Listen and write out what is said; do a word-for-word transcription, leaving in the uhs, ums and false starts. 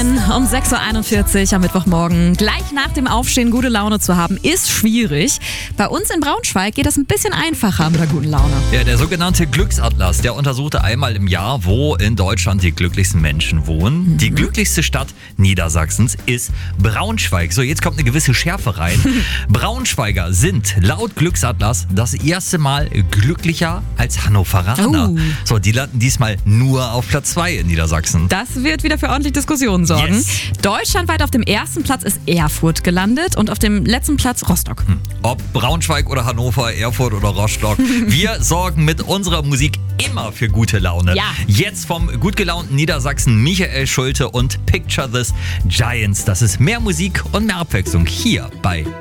Morgen um sechs Uhr einundvierzig am Mittwochmorgen. Gleich nach dem Aufstehen gute Laune zu haben, ist schwierig. Bei uns in Braunschweig geht es ein bisschen einfacher mit der guten Laune. Ja, der sogenannte Glücksatlas, der untersuchte einmal im Jahr, wo in Deutschland die glücklichsten Menschen wohnen. Mhm. Die glücklichste Stadt Niedersachsens ist Braunschweig. So, jetzt kommt eine gewisse Schärfe rein. Braunschweiger sind laut Glücksatlas das erste Mal glücklicher als Hannoveraner. Oh. So, die landen diesmal nur auf Platz zwei in Niedersachsen. Das wird wieder für ordentlich Diskussionen sorgen. Yes. Deutschlandweit auf dem ersten Platz ist Erfurt gelandet und auf dem letzten Platz Rostock. Hm. Ob Braunschweig oder Hannover, Erfurt oder Rostock, wir sorgen mit unserer Musik immer für gute Laune. Ja. Jetzt vom gut gelaunten Niedersachsen Michael Schulte und Picture This Giants. Das ist mehr Musik und mehr Abwechslung hier bei